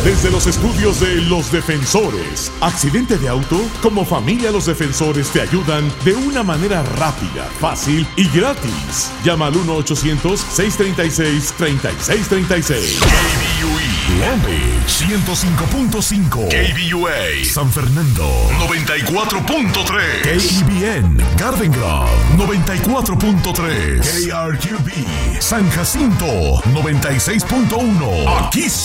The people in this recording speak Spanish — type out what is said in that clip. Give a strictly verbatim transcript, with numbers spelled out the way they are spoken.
Desde los estudios de Los Defensores. Accidente de auto, como familia Los Defensores te ayudan de una manera rápida, fácil y gratis. Llama al uno ochocientos, seiscientos treinta y seis, treinta y seis treinta y seis. K B U E Long Beach ciento cinco punto cinco. K B U A San Fernando noventa y cuatro punto tres. K E B N Garden Grove noventa y cuatro punto tres. K R Q B San Jacinto noventa y seis punto uno. Aquí